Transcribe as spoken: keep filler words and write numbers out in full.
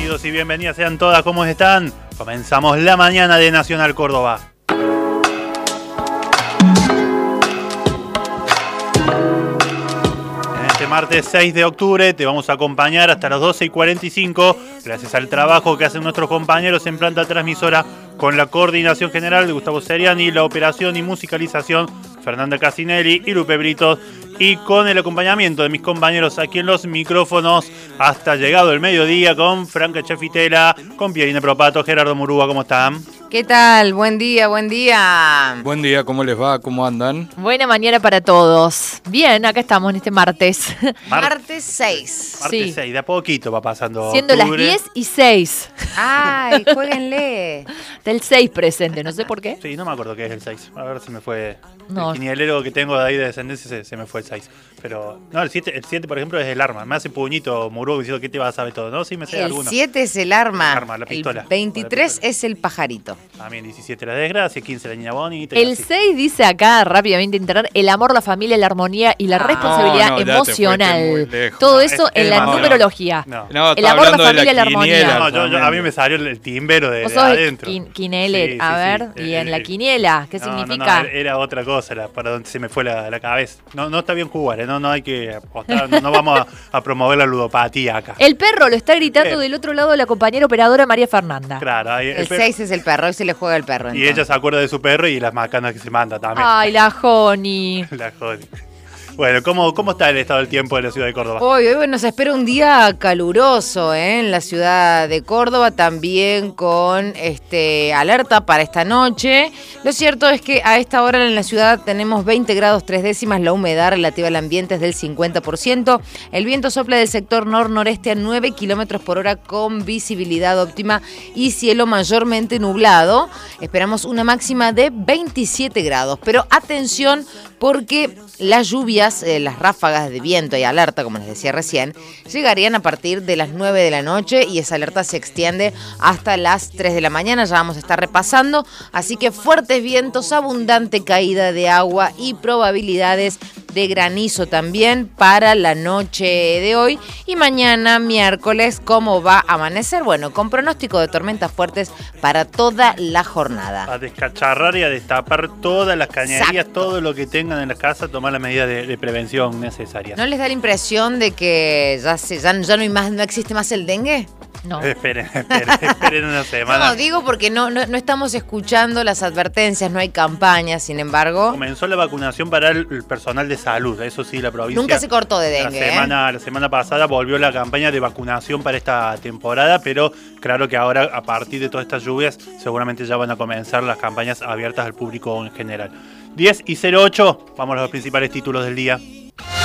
Bienvenidos y bienvenidas sean todas, ¿cómo están? Comenzamos la mañana de Nacional Córdoba. En este martes seis de octubre te vamos a acompañar hasta las doce y cuarenta y cinco, gracias al trabajo que hacen nuestros compañeros en planta transmisora, con la coordinación general de Gustavo Seriani, la operación y musicalización Fernanda Casinelli y Lupe Britos, y con el acompañamiento de mis compañeros aquí en los micrófonos hasta llegado el mediodía con Franca Chafitela, con Pierina Propato, Gerardo Murúa. ¿Cómo están? ¿Qué tal? Buen día, buen día. Buen día, ¿cómo les va? ¿Cómo andan? Buena mañana para todos. Bien, acá estamos en este martes. Mar- martes seis. Martes sí. seis, de a poquito va pasando Siendo octubre. las diez y seis. Ay, jueguenle. Del seis presente, no sé por qué. Sí, no me acuerdo qué es el seis. A ver si me fue... No. El quinielero que tengo de ahí de descendencia se, se me fue el seis. Pero, no, el siete, el siete, por ejemplo, es el arma. Me hace puñito Murúa diciendo que te vas a saber todo, ¿no? Sí, me sé El alguno. siete es el arma. El arma, la pistola. El veintitrés La pistola. es el pajarito. También diecisiete la desgracia, quince la niña bonita. y El así. seis dice acá, rápidamente internar, el amor, la familia, la armonía y la Ah. responsabilidad No, no, ya te emocional. fuiste muy lejos. Todo No, eso es- en es la más, no. numerología. No. No, El está amor, la hablando de familia, la armonía. quiniela No, yo- yo- a mí también. me salió el, el timbero de, Vos de sos adentro. quin- quinelet, Sí, a sí, ver, sí. y Eh, en la eh, quiniela, ¿qué no, no, significa? No, era otra cosa, era para donde se me fue la, la cabeza. No, no está bien jugar, ¿eh? no, no hay que apostar, no, no vamos a, a promover la ludopatía acá. El perro lo está gritando Eh. del otro lado de la compañera operadora María Fernanda. Claro, ahí, El per- seis es el perro, hoy se le juega el perro. y entonces. ella se acuerda de su perro y las macanas que se manda también. Ay, la Joni. La jodí. Bueno, ¿cómo, ¿cómo está el estado del tiempo de la ciudad de Córdoba? Hoy, hoy nos espera un día caluroso, ¿eh? En la ciudad de Córdoba, también con este alerta para esta noche. Lo cierto es que a esta hora en la ciudad tenemos veinte grados tres décimas, la humedad relativa al ambiente es del cincuenta por ciento. El viento sopla del sector nor-noreste a nueve kilómetros por hora con visibilidad óptima y cielo mayormente nublado. Esperamos una máxima de veintisiete grados, pero atención porque las lluvias, eh, las ráfagas de viento y alerta, como les decía recién, llegarían a partir de las nueve de la noche y esa alerta se extiende hasta las tres de la mañana, ya vamos a estar repasando, así que fuertes vientos, abundante caída de agua y probabilidades de granizo también para la noche de hoy y mañana miércoles. ¿Cómo va a amanecer? Bueno, con pronóstico de tormentas fuertes para toda la jornada. A descacharrar y a destapar todas las cañerías, Exacto. todo lo que tengan en la casa, tomar las medidas de, de prevención necesarias. ¿No les da la impresión de que ya, se, ya, ya no, hay más, no existe más el dengue? No. Esperen, esperen, esperen una semana. No, digo porque no, no, no estamos escuchando las advertencias, no hay campañas, sin embargo. Comenzó la vacunación para el, el personal de salud, eso sí, la provincia. Nunca se cortó de La dengue, semana, la semana pasada volvió la campaña de vacunación para esta temporada, pero claro que ahora, a partir de todas estas lluvias, seguramente ya van a comenzar las campañas abiertas al público en general. diez y cero ocho, vamos a los principales títulos del día.